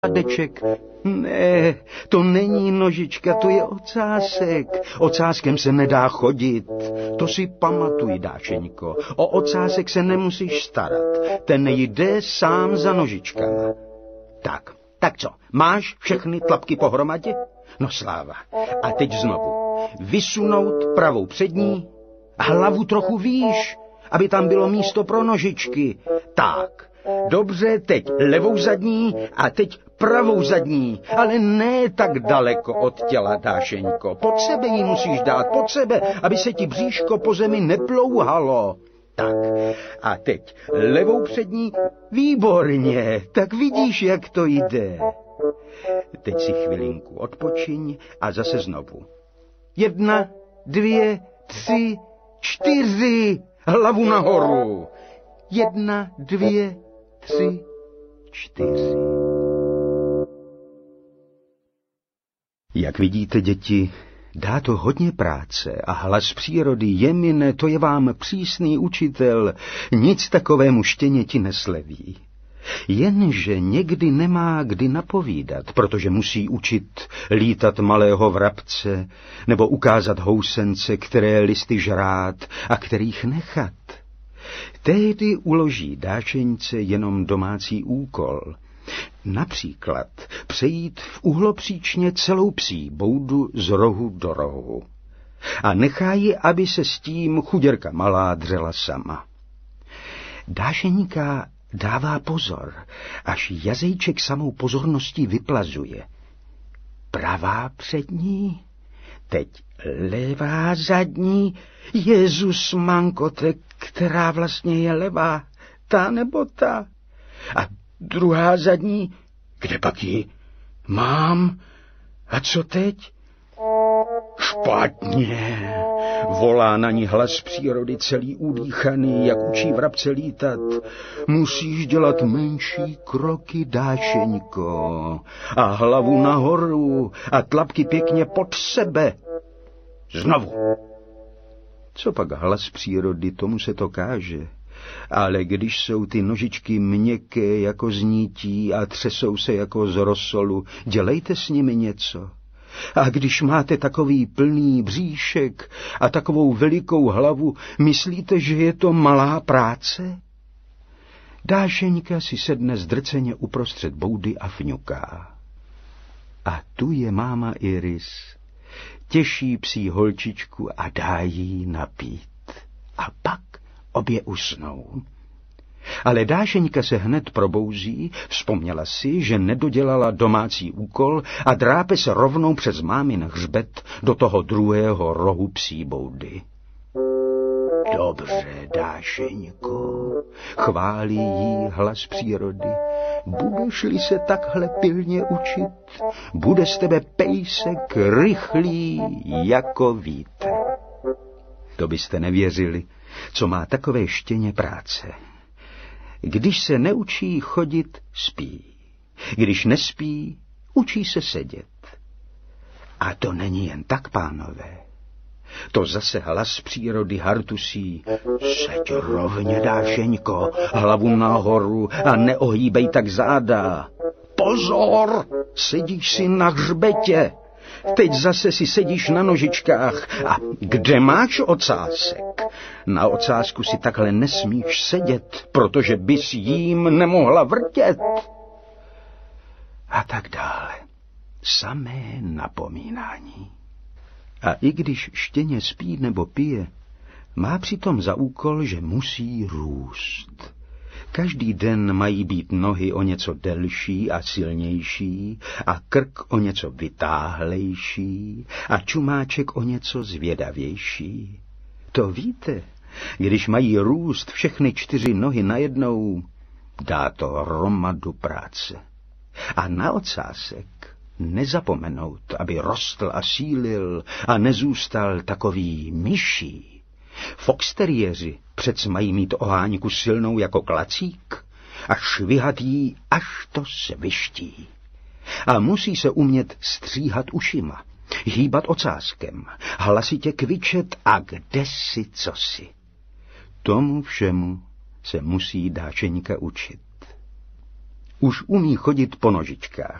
Deček. Ne, to není nožička, to je ocásek. Ocáskem se nedá chodit. To si pamatuj, Dášeňko. O ocásek se nemusíš starat. Ten jde sám za nožičkama. Tak co, máš všechny tlapky pohromadě? No sláva. A teď znovu. Vysunout pravou přední, hlavu trochu výš, aby tam bylo místo pro nožičky. Tak. Dobře, teď levou zadní a teď pravou zadní, ale ne tak daleko od těla, Dášeňko. Pod sebe ji musíš dát, pod sebe, aby se ti bříško po zemi neplouhalo. Tak, a teď levou přední, výborně, tak vidíš, jak to jde. Teď si chvilinku odpočiň a zase znovu. 1, 2, 3, 4, hlavu nahoru. 1, 2, 3, 4. Jak vidíte, děti, dá to hodně práce a hlas přírody, Jemine, to je vám přísný učitel, nic takovému štěněti nesleví. Jenže někdy nemá kdy napovídat, protože musí učit lítat malého vrabce nebo ukázat housence, které listy žrát a kterých nechat. Tehdy uloží Dášeňce jenom domácí úkol. Například přejít v uhlopříčně celou psí boudu z rohu do rohu. A nechá ji, aby se s tím chuděrka malá dřela sama. Dášeňka dává pozor, až jazejček samou pozorností vyplazuje. Pravá přední, teď levá zadní, Jezus mankote, která vlastně je levá, ta nebo ta. A druhá zadní, kde pak ji mám? A co teď? Špatně, volá na ní hlas přírody celý udýchaný, jak učí vrabce lítat. Musíš dělat menší kroky, Dášeňko, a hlavu nahoru a tlapky pěkně pod sebe. Znovu. Co pak hlas přírody, tomu se to káže. Ale když jsou ty nožičky měkké jako z nítí a třesou se jako z rosolu, dělejte s nimi něco. A když máte takový plný bříšek a takovou velikou hlavu, myslíte, že je to malá práce? Dášeňka si sedne zdrceně uprostřed boudy a fňuká. A tu je máma Iris. Těší psí holčičku a dá jí napít. A pak obě usnou. Ale Dášeňka se hned probouzí, vzpomněla si, že nedodělala domácí úkol a drápe se rovnou přes mámin hřbet do toho druhého rohu psí boudy. Dobře, Dášeňko, chválí jí hlas přírody. Budeš-li se takhle pilně učit, bude z tebe pejsek rychlý jako vítr. To byste nevěřili, co má takové štěně práce. Když se neučí chodit, spí. Když nespí, učí se sedět. A to není jen tak, pánové. To zase hlas přírody hartusí. Seď rovně, Dášeňko, hlavu nahoru a neohýbej tak záda. Pozor, sedíš si na hřbetě. Teď zase si sedíš na nožičkách. A kde máš ocásek? Na ocásku si takhle nesmíš sedět, protože bys jím nemohla vrtět. A tak dále. Samé napomínání. A i když štěně spí nebo pije, má přitom za úkol, že musí růst. Každý den mají být nohy o něco delší a silnější a krk o něco vytáhlejší a čumáček o něco zvědavější. To víte, když mají růst všechny 4 nohy najednou, dá to hromadu práce. A na ocásek nezapomenout, aby rostl a sílil a nezůstal takový myší. Foxteriéři přec mají mít oháňku silnou jako klacík a švihat jí, až to sviští. A musí se umět stříhat ušima, hýbat ocáskem, hlasitě kvičet a kdesi cosi. Tomu všemu se musí Dášeňka učit. už umí chodit po nožičkách.